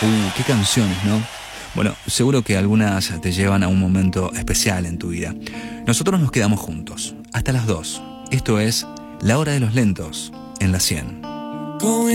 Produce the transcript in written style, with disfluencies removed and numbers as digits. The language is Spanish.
Qué canciones, ¿no? Bueno, seguro que algunas te llevan a un momento especial en tu vida. Nosotros nos quedamos juntos, hasta las 2. Esto es La Hora de los Lentos, en la 100.